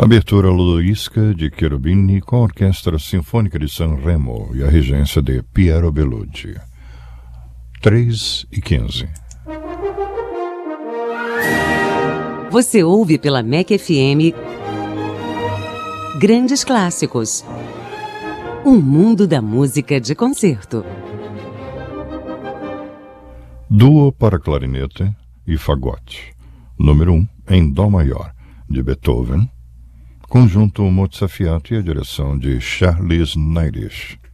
Abertura Ludoisca de Cherubini com a Orquestra Sinfônica de San Remo e a regência de Piero Bellucci. 3h15. Você ouve pela MEC FM Grandes Clássicos. Um mundo da música de concerto. Duo para clarinete e fagote. Número 1, em Dó maior, de Beethoven. Conjunto Mozzafiato e a direção de Charles Neirisch.